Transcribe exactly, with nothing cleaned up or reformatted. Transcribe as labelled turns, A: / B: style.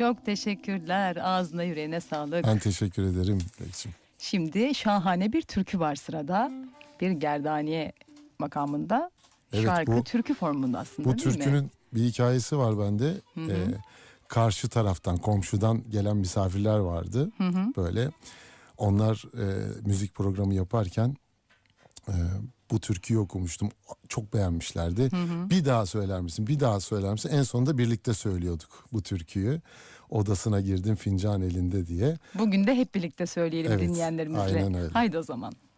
A: Çok teşekkürler. Ağzına yüreğine sağlık.
B: Ben teşekkür ederim Dilekçim.
A: Şimdi şahane bir türkü var sırada. Bir gerdaniye makamında.
B: Evet,
A: Şarkı
B: bu-
A: türkü formunda aslında
B: Bu
A: değil mi?
B: türkünün bir hikayesi var bende.
A: Hı hı.
B: Ee, karşı taraftan, komşudan gelen misafirler vardı.
A: Hı hı.
B: Böyle onlar e, müzik programı yaparken e, bu türküyü okumuştum. Çok beğenmişlerdi.
A: Hı hı.
B: Bir daha söyler misin? Bir daha söyler misin? En sonunda birlikte söylüyorduk bu türküyü. Odasına girdim fincan elinde diye.
A: Bugün de hep birlikte söyleyelim
B: Evet,
A: dinleyenlerimizle.
B: aynen öyle.
A: Haydi o zaman.